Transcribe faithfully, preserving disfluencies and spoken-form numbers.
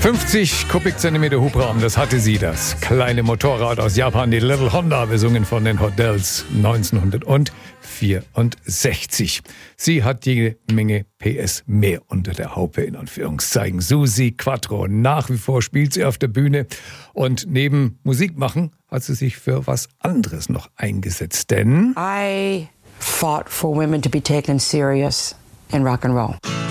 fünfzig Kubikzentimeter Hubraum, das hatte sie, das kleine Motorrad aus Japan, die Little Honda, besungen von den Hodells neunzehnhundertvierundsechzig. Sie hat jede Menge P S mehr unter der Haube, in Anführungszeichen. Susi Quatro, nach wie vor spielt sie auf der Bühne und neben Musik machen hat sie sich für was anderes noch eingesetzt, denn I fought for women to be taken serious in rock and roll.